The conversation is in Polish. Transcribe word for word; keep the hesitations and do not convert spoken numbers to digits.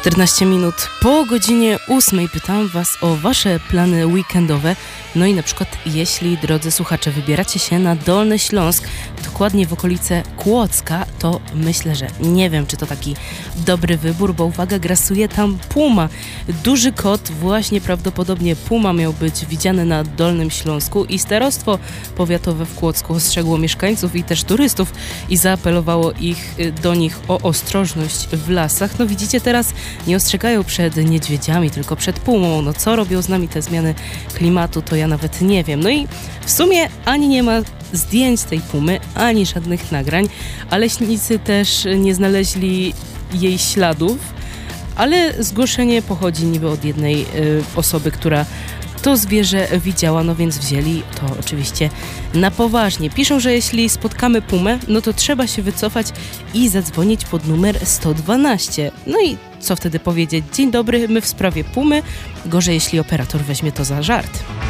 czternaście minut po godzinie ósmej pytam Was o Wasze plany weekendowe. No i na przykład jeśli, drodzy słuchacze, wybieracie się na Dolny Śląsk, dokładnie w okolice Kłodzka, to myślę, że nie wiem, czy to taki dobry wybór, bo uwaga, grasuje tam puma. Duży kot, właśnie prawdopodobnie puma miał być widziany na Dolnym Śląsku i starostwo powiatowe w Kłodzku ostrzegło mieszkańców i też turystów i zaapelowało ich do nich o ostrożność w lasach. No widzicie, teraz nie ostrzegają przed niedźwiedziami, tylko przed pumą. No co robią z nami te zmiany klimatu, to ja nawet nie wiem. No i w sumie ani nie ma zdjęć tej pumy, ani żadnych nagrań, a leśnicy też nie znaleźli jej śladów, ale zgłoszenie pochodzi niby od jednej y, osoby, która to zwierzę widziała, no więc wzięli to oczywiście na poważnie. Piszą, że jeśli spotkamy pumę, no to trzeba się wycofać i zadzwonić pod numer sto dwanaście. No i co wtedy powiedzieć? Dzień dobry, my w sprawie pumy. Gorzej, jeśli operator weźmie to za żart.